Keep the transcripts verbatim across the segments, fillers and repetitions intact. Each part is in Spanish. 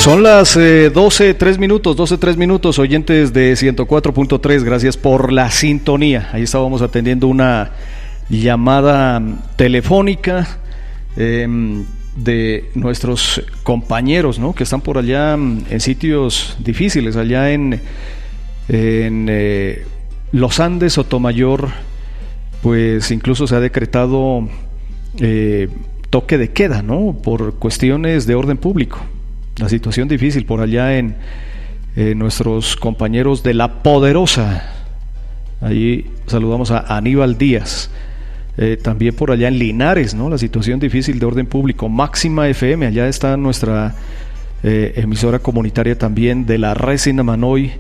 Son las eh, doce, tres minutos, doce, tres minutos, oyentes de ciento cuatro punto tres, gracias por la sintonía. Ahí estábamos atendiendo una llamada telefónica eh, de nuestros compañeros, ¿no?, que están por allá en sitios difíciles, allá en, en eh, los Andes, Sotomayor, pues incluso se ha decretado eh, toque de queda, ¿no?, por cuestiones de orden público. La situación difícil por allá en eh, nuestros compañeros de La Poderosa. Allí saludamos a Aníbal Díaz. Eh, también por allá en Linares, ¿no?, la situación difícil de orden público. Máxima F M, allá está nuestra eh, emisora comunitaria también de la Resina Manoy,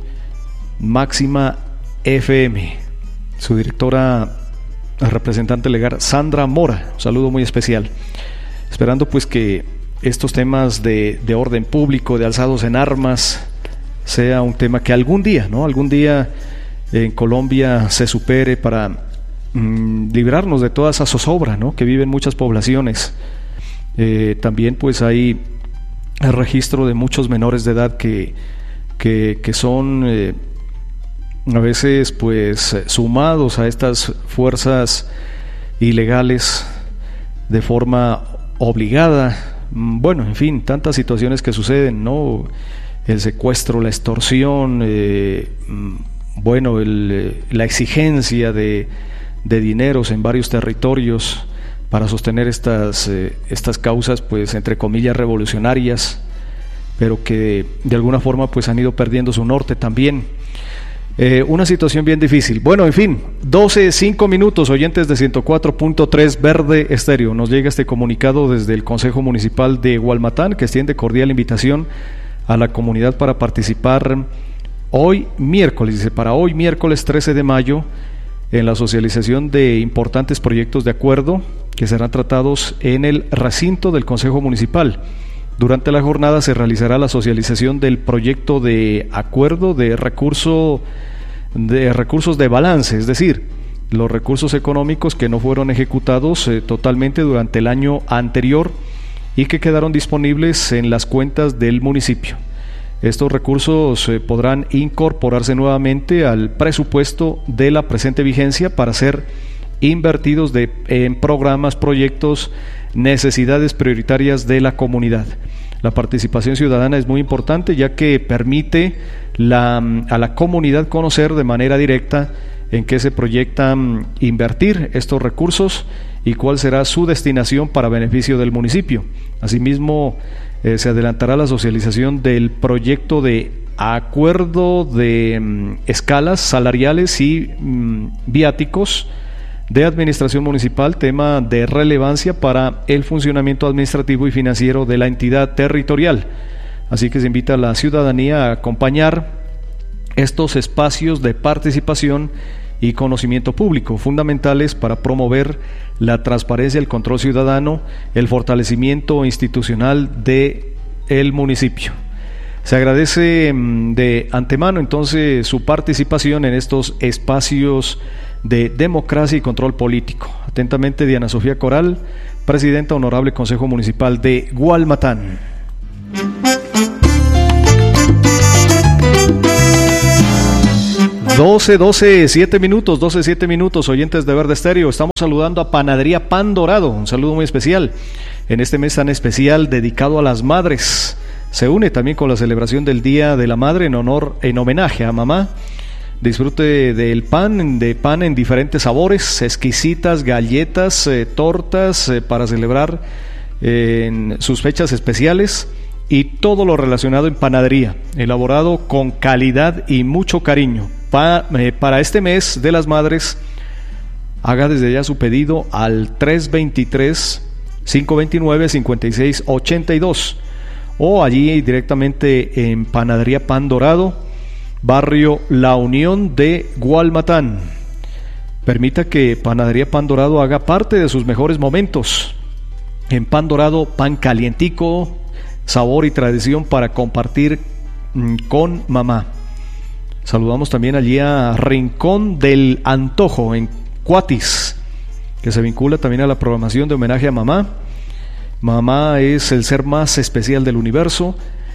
Máxima F M. Su directora, la representante legal, Sandra Mora. Un saludo muy especial. Esperando pues que estos temas de, de orden público, de alzados en armas, sea un tema que algún día, ¿no? Algún día en Colombia se supere para mmm, librarnos de toda esa zozobra, ¿no?, que viven muchas poblaciones. Eh, también pues hay el registro de muchos menores de edad que, que, que son eh, a veces pues sumados a estas fuerzas ilegales de forma obligada. Bueno, en fin, tantas situaciones que suceden, ¿no? El secuestro, la extorsión, eh, bueno, el, la exigencia de, de dineros en varios territorios para sostener estas, eh, estas causas, pues entre comillas revolucionarias, pero que de alguna forma pues han ido perdiendo su norte también. Eh, una situación bien difícil. Bueno, en fin, doce, cinco minutos, oyentes de ciento cuatro punto tres Verde Estéreo. Nos llega este comunicado desde el Consejo Municipal de Gualmatán, que extiende cordial invitación a la comunidad para participar hoy miércoles, dice, para hoy miércoles trece de mayo, en la socialización de importantes proyectos de acuerdo que serán tratados en el recinto del Consejo Municipal. Durante la jornada se realizará la socialización del proyecto de acuerdo de recurso de recursos de balance, es decir, los recursos económicos que no fueron ejecutados eh, totalmente durante el año anterior y que quedaron disponibles en las cuentas del municipio. Estos recursos eh, podrán incorporarse nuevamente al presupuesto de la presente vigencia para ser invertidos de, en programas, proyectos, necesidades prioritarias de la comunidad. La participación ciudadana es muy importante, ya que permite la, a la comunidad conocer de manera directa en qué se proyectan invertir estos recursos y cuál será su destinación para beneficio del municipio. Asimismo, eh, se adelantará la socialización del proyecto de acuerdo de um, escalas salariales y um, viáticos de administración municipal, tema de relevancia para el funcionamiento administrativo y financiero de la entidad territorial. Así que se invita a la ciudadanía a acompañar estos espacios de participación y conocimiento público, fundamentales para promover la transparencia, el control ciudadano, el fortalecimiento institucional de el municipio. Se agradece de antemano entonces su participación en estos espacios de democracia y control político. Atentamente, Diana Sofía Coral, presidenta honorable Consejo Municipal de Gualmatán. doce, doce, siete minutos, doce, siete minutos, oyentes de Verde Estéreo. Estamos saludando a Panadería Pan Dorado, un saludo muy especial en este mes tan especial dedicado a las madres. Se une también con la celebración del Día de la Madre en honor, en homenaje a mamá. Disfrute del pan, de pan en diferentes sabores, exquisitas galletas, eh, tortas eh, para celebrar eh, en sus fechas especiales y todo lo relacionado en panadería, elaborado con calidad y mucho cariño. Pa, eh, para este mes de las madres, haga desde ya su pedido al tres veintitrés, cinco veintinueve, cincuenta y seis ochenta y dos o allí directamente en Panadería Pan Dorado, barrio La Unión de Gualmatán. Permita que Panadería Pan Dorado haga parte de sus mejores momentos. En Pan Dorado, pan calientico, sabor y tradición para compartir mmm, con mamá. Saludamos también allí a Rincón del Antojo en Cuatis, que se vincula también a la programación de homenaje a mamá. Mamá es el ser más especial del universo.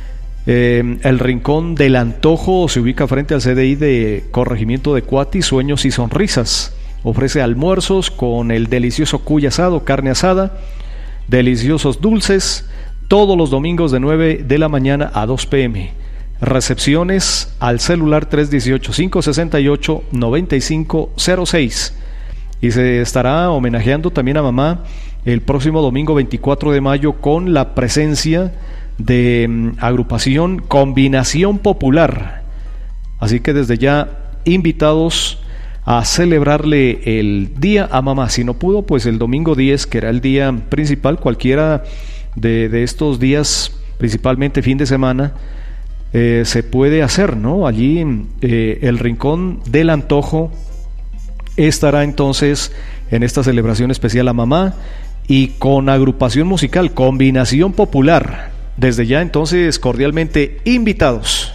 Eh, el Rincón del Antojo se ubica frente al C D I de Corregimiento de Cuati, Sueños y Sonrisas. Ofrece almuerzos con el delicioso cuy asado, carne asada, deliciosos dulces, todos los domingos de nueve de la mañana a dos pm. Recepciones al celular tres uno ocho, cinco seis ocho, nueve cinco cero seis. Y se estará homenajeando también a mamá el próximo domingo veinticuatro de mayo con la presencia de um, agrupación Combinación Popular. Así que desde ya invitados a celebrarle el día a mamá. Si no pudo, pues el domingo diez, que era el día principal, cualquiera de, de estos días, principalmente fin de semana, eh, se puede hacer, ¿no? Allí eh, el Rincón del Antojo estará entonces en esta celebración especial a mamá y con agrupación musical Combinación Popular. Desde ya entonces cordialmente invitados.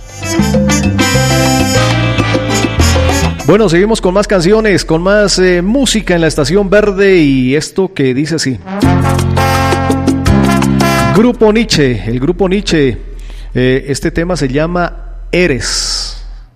Bueno, seguimos con más canciones, con más eh, música en la Estación Verde, y esto que dice así. Grupo Nietzsche, el Grupo Nietzsche, eh, este tema se llama Eres.